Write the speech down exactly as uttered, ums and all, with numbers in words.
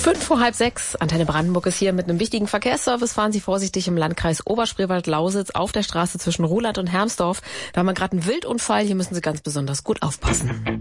Fünf vor halb sechs. Antenne Brandenburg ist hier mit einem wichtigen Verkehrsservice. Fahren Sie vorsichtig im Landkreis Oberspreewald-Lausitz auf der Straße zwischen Roland und Hermsdorf. Da haben wir gerade einen Wildunfall. Hier müssen Sie ganz besonders gut aufpassen.